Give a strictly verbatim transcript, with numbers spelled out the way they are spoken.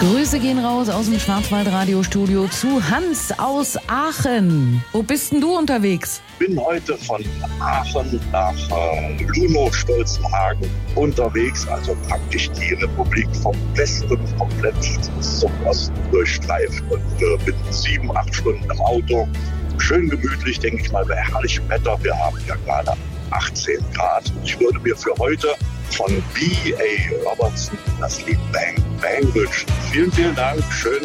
Grüße gehen raus aus dem Schwarzwald-Radio-Studio zu Hans aus Aachen. Wo bist denn du unterwegs? Ich bin heute von Aachen nach äh, Lunow-Stolzenhagen unterwegs, also praktisch die Republik vom Westen komplett bis zum Osten durchstreift und äh, bin sieben, acht Stunden im Auto. Schön gemütlich, denke ich mal, bei herrlichem Wetter. Wir haben ja gerade achtzehn Grad. Ich würde mir für heute von B A Robertson das Lied Bang Bang wünschen. Vielen, vielen Dank. Schön.